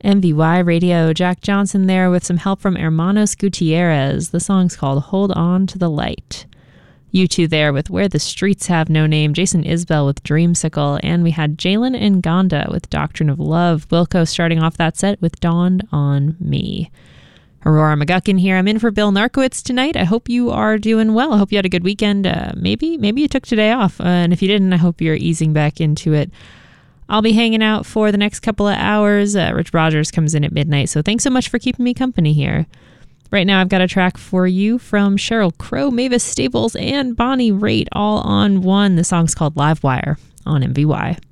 MVY Radio, Jack Johnson there with some help from Hermanos Gutierrez. The song's called Hold On to the Light. U2 there with Where the Streets Have No Name, Jason Isbell with Dreamsicle, and we had Jalen Nganda with Doctrine of Love. Wilco starting off that set with Dawned on Me. Aurora McGuckin here. I'm in for Bill Narkowitz tonight. I hope you are doing well. I hope you had a good weekend. Maybe you took today off, and if you didn't, I hope you're easing back into it. I'll be hanging out for the next couple of hours. Rich Rogers comes in at midnight, so thanks so much for keeping me company here. Right now, I've got a track for you from Sheryl Crow, Mavis Staples, and Bonnie Raitt, all on one. The song's called Livewire on MVY.